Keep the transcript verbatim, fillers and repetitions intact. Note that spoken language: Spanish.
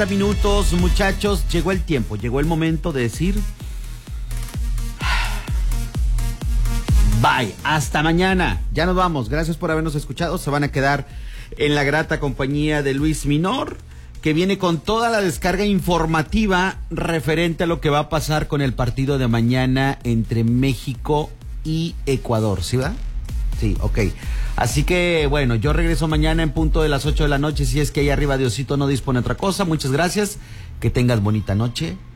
Minutos, muchachos, llegó el tiempo, llegó el momento de decir bye, hasta mañana, ya nos vamos, gracias por habernos escuchado, se van a quedar en la grata compañía de Luis Minor, que viene con toda la descarga informativa referente a lo que va a pasar con el partido de mañana entre México y Ecuador, ¿sí va? Sí, ok. Así que, bueno, yo regreso mañana en punto de las ocho de la noche, si es que ahí arriba Diosito no dispone otra cosa. Muchas gracias, que tengas bonita noche.